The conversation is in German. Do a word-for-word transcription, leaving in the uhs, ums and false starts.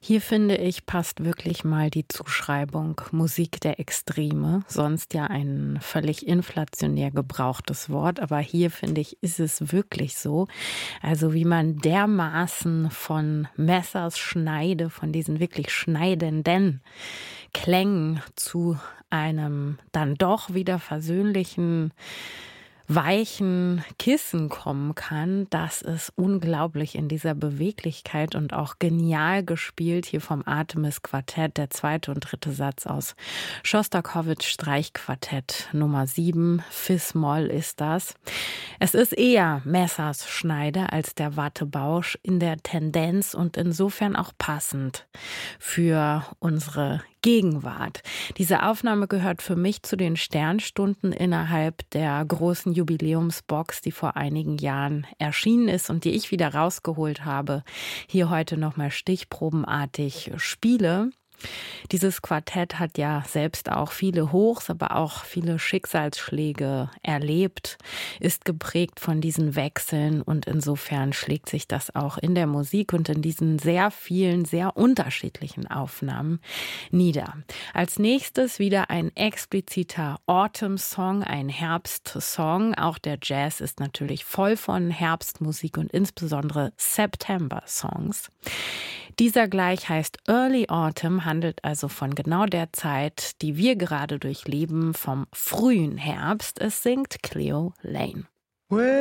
Hier finde ich, passt wirklich mal die Zuschreibung Musik der Extreme, sonst ja ein völlig inflationär gebrauchtes Wort, aber hier finde ich, ist es wirklich so. Also wie man dermaßen von Messers Schneide, von diesen wirklich schneidenden Klängen zu einem dann doch wieder versöhnlichen, weichen Kissen kommen kann, das ist unglaublich in dieser Beweglichkeit und auch genial gespielt hier vom Artemis Quartett, der zweite und dritte Satz aus Schostakowitsch Streichquartett Nummer sieben, Fis-Moll ist das. Es ist eher Messers Schneide als der Wattebausch in der Tendenz und insofern auch passend für unsere Gegenwart. Diese Aufnahme gehört für mich zu den Sternstunden innerhalb der großen Jubiläumsbox, die vor einigen Jahren erschienen ist und die ich wieder rausgeholt habe, hier heute nochmal stichprobenartig spiele. Dieses Quartett hat ja selbst auch viele Hochs, aber auch viele Schicksalsschläge erlebt, ist geprägt von diesen Wechseln und insofern schlägt sich das auch in der Musik und in diesen sehr vielen, sehr unterschiedlichen Aufnahmen nieder. Als nächstes wieder ein expliziter Autumn-Song, ein Herbstsong. Auch der Jazz ist natürlich voll von Herbstmusik und insbesondere September-Songs. Dieser gleich heißt Early Autumn, handelt also von genau der Zeit, die wir gerade durchleben, vom frühen Herbst. Es singt Cleo Laine.